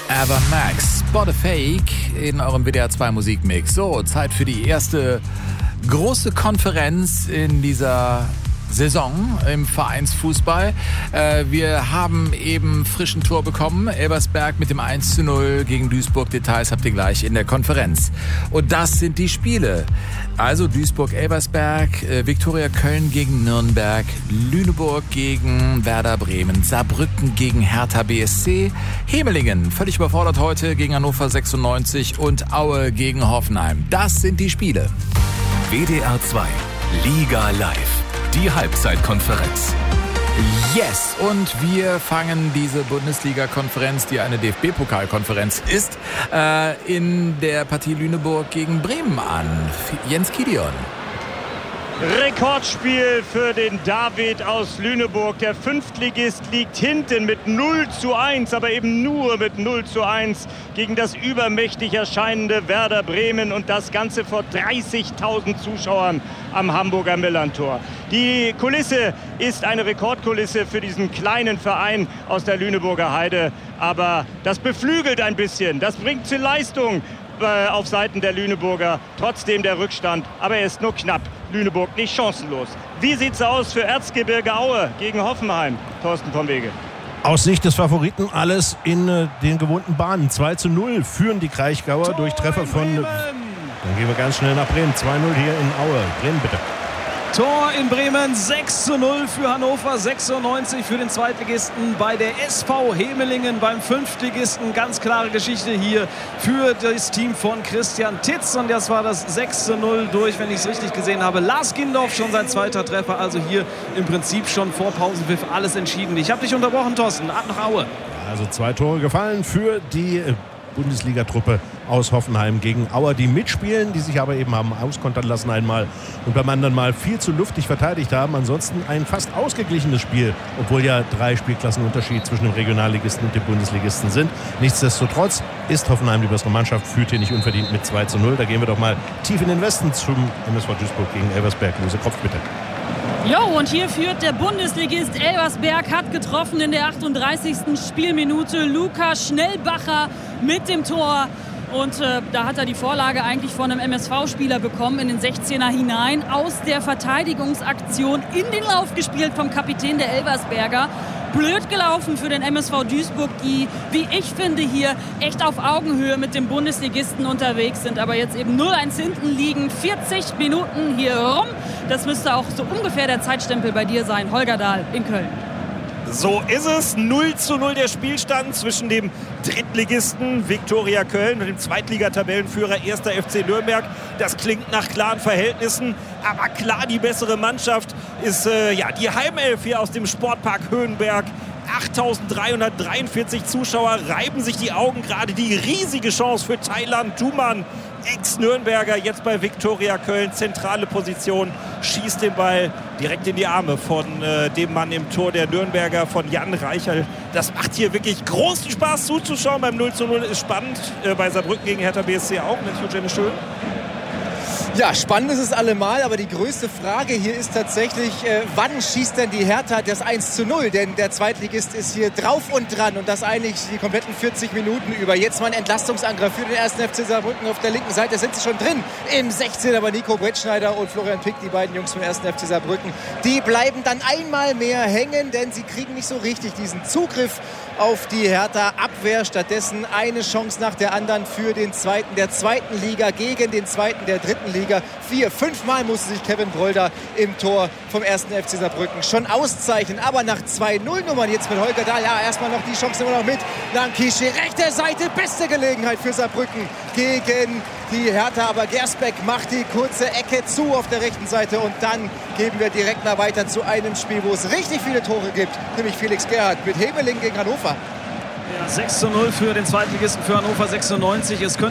Ava Max, Spot a Fake in eurem WDR 2 Musikmix. So, Zeit für die erste große Konferenz in dieser Saison im Vereinsfußball. Wir haben eben frischen Tor bekommen. Elversberg mit dem 1:0 gegen Duisburg. Details habt ihr gleich in der Konferenz. Und das sind die Spiele. Also Duisburg-Elversberg, Viktoria Köln gegen Nürnberg, Lüneburg gegen Werder Bremen, Saarbrücken gegen Hertha BSC, Hemelingen, völlig überfordert heute, gegen Hannover 96 und Aue gegen Hoffenheim. Das sind die Spiele. WDR 2, Liga Live. Die Halbzeitkonferenz. Yes, und wir fangen diese Bundesliga-Konferenz, die eine DFB-Pokalkonferenz ist, in der Partie Lüneburg gegen Bremen an. Jens Gideon. Rekordspiel für den David aus Lüneburg. Der Fünftligist liegt hinten mit 0:1, aber eben nur mit 0:1 gegen das übermächtig erscheinende Werder Bremen und das Ganze vor 30.000 Zuschauern am Hamburger Millerntor. Die Kulisse ist eine Rekordkulisse für diesen kleinen Verein aus der Lüneburger Heide, aber das beflügelt ein bisschen, das bringt zur Leistung auf Seiten der Lüneburger, trotzdem der Rückstand, aber er ist nur knapp. Lüneburg nicht chancenlos. Wie sieht's aus für Erzgebirge Aue gegen Hoffenheim? Thorsten vom Wege. Aus Sicht des Favoriten alles in den gewohnten Bahnen. 2:0 führen die Kraichgauer durch Treffer von... Dann gehen wir ganz schnell nach Bremen. 2:0 hier in Aue. Bremen bitte. Tor in Bremen, 6:0 für Hannover, 96 für den Zweitligisten bei der SV Hemelingen, beim Fünftligisten. Ganz klare Geschichte hier für das Team von Christian Titz. Und das war das 6:0 durch, wenn ich es richtig gesehen habe. Lars Gindorf schon sein zweiter Treffer, also hier im Prinzip schon vor Pausenpfiff alles entschieden. Ich habe dich unterbrochen, Thorsten, ab nach Aue. Also 2 Tore gefallen für die Bundesliga-Truppe aus Hoffenheim gegen Auer, die mitspielen, die sich aber eben haben auskontern lassen einmal und beim anderen Mal viel zu luftig verteidigt haben. Ansonsten ein fast ausgeglichenes Spiel, obwohl ja 3 Spielklassenunterschied zwischen dem Regionalligisten und dem Bundesligisten sind. Nichtsdestotrotz ist Hoffenheim die bessere Mannschaft, führt hier nicht unverdient mit 2:0. Da gehen wir doch mal tief in den Westen zum MSV Duisburg gegen Elversberg. Lose Kopf bitte. Jo, und hier führt der Bundesligist Elversberg, hat getroffen in der 38. Spielminute. Lukas Schnellbacher mit dem Tor. Und da hat er die Vorlage eigentlich von einem MSV-Spieler bekommen, in den 16er hinein. Aus der Verteidigungsaktion in den Lauf gespielt vom Kapitän der Elversberger. Blöd gelaufen für den MSV Duisburg, die, wie ich finde, hier echt auf Augenhöhe mit dem Bundesligisten unterwegs sind. Aber jetzt eben 0:1 hinten liegen, 40 Minuten hier rum. Das müsste auch so ungefähr der Zeitstempel bei dir sein, Holger Dahl in Köln. So ist es. 0:0 der Spielstand zwischen dem Drittligisten Viktoria Köln und dem Zweitligatabellenführer 1. FC Nürnberg. Das klingt nach klaren Verhältnissen. Aber klar, die bessere Mannschaft ist die Heimelf hier aus dem Sportpark Höhenberg. 8.343 Zuschauer reiben sich die Augen. Gerade die riesige Chance für Thailand Duman, Ex-Nürnberger, jetzt bei Viktoria Köln. Zentrale Position, schießt den Ball direkt in die Arme von dem Mann im Tor der Nürnberger, von Jan Reicherl. Das macht hier wirklich großen Spaß zuzuschauen. Beim 0:0 ist spannend. Bei Saarbrücken gegen Hertha BSC auch. Mensch, schön. Ja, spannend ist es allemal, aber die größte Frage hier ist tatsächlich, wann schießt denn die Hertha das 1:0? Denn der Zweitligist ist hier drauf und dran und das eigentlich die kompletten 40 Minuten über. Jetzt mal ein Entlastungsangriff für den 1. FC Saarbrücken. Auf der linken Seite sind sie schon drin im 16er, aber Nico Brettschneider und Florian Pick, die beiden Jungs vom 1. FC Saarbrücken, die bleiben dann einmal mehr hängen, denn sie kriegen nicht so richtig diesen Zugriff auf die Hertha-Abwehr. Stattdessen eine Chance nach der anderen für den Zweiten der zweiten Liga gegen den Zweiten der dritten Liga. 4-5 Mal musste sich Kevin Brolder im Tor vom 1. FC Saarbrücken schon auszeichnen. Aber nach 2:0-Nummern jetzt mit Holger Dahl, ja, erstmal noch die Chance immer noch mit Lankische. Rechte Seite, beste Gelegenheit für Saarbrücken gegen die Hertha. Aber Gersbeck macht die kurze Ecke zu auf der rechten Seite. Und dann geben wir direkt mal weiter zu einem Spiel, wo es richtig viele Tore gibt. Nämlich Felix Gerhardt mit Hemelingen gegen Hannover. Ja, 6:0 für den Zweitligisten für Hannover 96. Es könnte